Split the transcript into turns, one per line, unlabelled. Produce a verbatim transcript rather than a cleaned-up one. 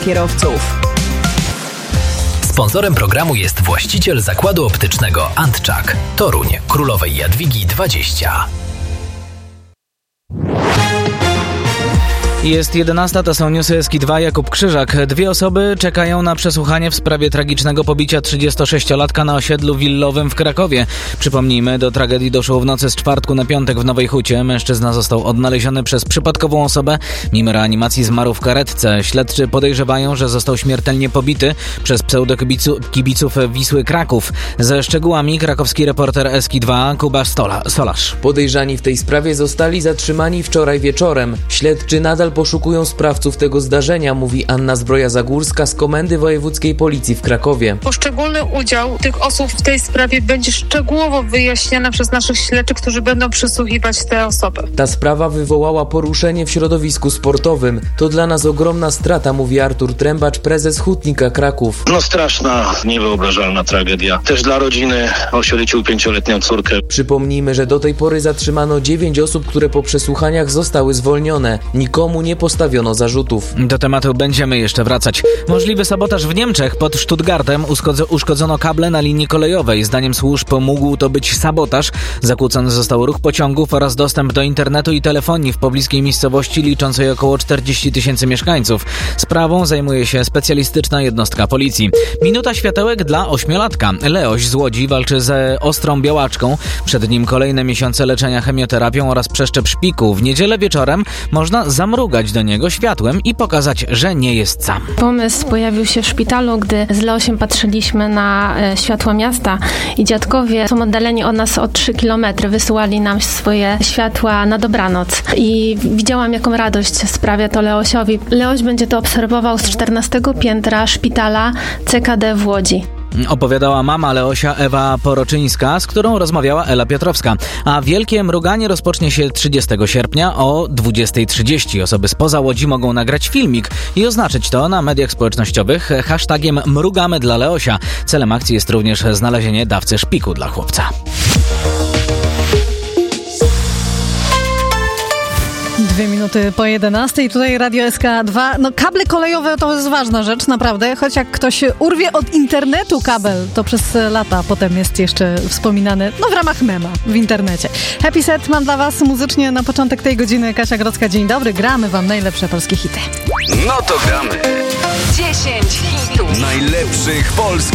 kierowców.
Sponsorem programu jest właściciel zakładu optycznego Antczak, Toruń, Królowej Jadwigi dwadzieścia.
Jest jedenasta, to są newsy S K dwa, Jakub Krzyżak. Dwie osoby czekają na przesłuchanie w sprawie tragicznego pobicia trzydziestosześciolatka na osiedlu willowym w Krakowie. Przypomnijmy, do tragedii doszło w nocy z czwartku na piątek w Nowej Hucie. Mężczyzna został odnaleziony przez przypadkową osobę. Mimo reanimacji zmarł w karetce. Śledczy podejrzewają, że został śmiertelnie pobity przez pseudokibiców Wisły Kraków. Ze szczegółami krakowski reporter S K dwa Kuba Stola, Solarz.
Podejrzani w tej sprawie zostali zatrzymani wczoraj wieczorem. Śledczy nadal poszukują sprawców tego zdarzenia, mówi Anna Zbroja-Zagórska z Komendy Wojewódzkiej Policji w Krakowie.
Poszczególny udział tych osób w tej sprawie będzie szczegółowo wyjaśniany przez naszych śledczych, którzy będą przesłuchiwać te osoby.
Ta sprawa wywołała poruszenie w środowisku sportowym. To dla nas ogromna strata, mówi Artur Trębacz, prezes Hutnika Kraków.
No straszna, niewyobrażalna tragedia. Też dla rodziny oświadczył pięcioletnią córkę.
Przypomnijmy, że do tej pory zatrzymano dziewięć osób, które po przesłuchaniach zostały zwolnione. Nikomu nie postawiono zarzutów.
Do tematu będziemy jeszcze wracać. Możliwy sabotaż w Niemczech. Pod Stuttgartem uszkodzono kable na linii kolejowej. Zdaniem służb mógł to być sabotaż. Zakłócony został ruch pociągów oraz dostęp do internetu i telefonii w pobliskiej miejscowości liczącej około czterdzieści tysięcy mieszkańców. Sprawą zajmuje się specjalistyczna jednostka policji. Minuta światełek dla ośmiolatka. Leoś z Łodzi walczy z ostrą białaczką. Przed nim kolejne miesiące leczenia chemioterapią oraz przeszczep szpiku. W niedzielę wieczorem można zamrugać do niego światłem i pokazać, że nie jest sam.
Pomysł pojawił się w szpitalu, gdy z Leosiem patrzyliśmy na e, światło miasta i dziadkowie są oddaleni od nas o trzy kilometry. Wysyłali nam swoje światła na dobranoc i widziałam, jaką radość sprawia to Leosiowi. Leoś będzie to obserwował z czternastego piętra szpitala C K D w Łodzi.
Opowiadała mama Leosia Ewa Poroczyńska, z którą rozmawiała Ela Piotrowska. A wielkie mruganie rozpocznie się trzydziestego sierpnia o dwudziesta trzydzieści. Osoby spoza Łodzi mogą nagrać filmik i oznaczyć to na mediach społecznościowych hashtagiem Mrugamy dla Leosia. Celem akcji jest również znalezienie dawcy szpiku dla chłopca.
Dwie minuty po jedenastej, tutaj Radio S K dwa. No kable kolejowe to jest ważna rzecz, naprawdę. Choć jak ktoś urwie od internetu kabel, to przez lata potem jest jeszcze wspominany, no w ramach mema w internecie. Happy Set mam dla was muzycznie na początek tej godziny. Kasia Grodzka, dzień dobry. Gramy wam najlepsze polskie hity.
No to gramy.
dziesięć hitów
najlepszych polskich